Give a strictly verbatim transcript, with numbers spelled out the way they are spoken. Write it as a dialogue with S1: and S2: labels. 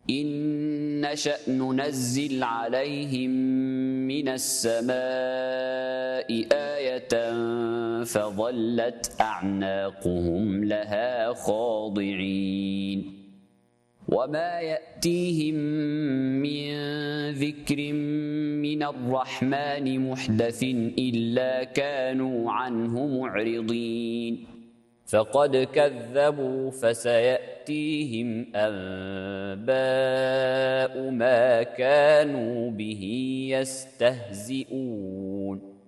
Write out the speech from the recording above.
S1: إن نشأ ننزل عليهم من السماء آية فظلت أعناقهم لها خاضعين وما يأتيهم من ذكر من الرحمن محدث إلا كانوا عنه معرضين فقد كذبوا فسيأتيهم أنباء ما كانوا به يستهزئون